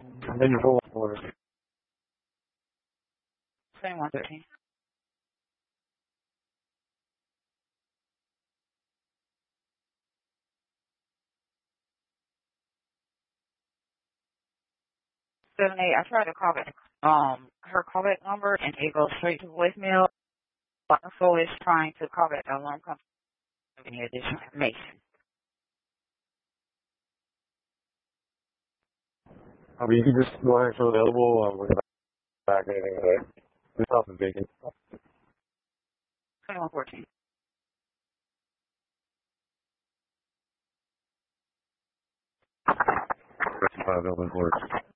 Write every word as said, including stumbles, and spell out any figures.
And then your full order. twenty-one thirteen. Seven eight. I tried to call back. Um, her callback number and it goes straight to voicemail. So it's trying to call back the alarm company with any additional information. I mean, you can just go ahead and show available. Um, we're going to back anything like that. This house is vacant. twenty-one fourteen. Rest of five open floors.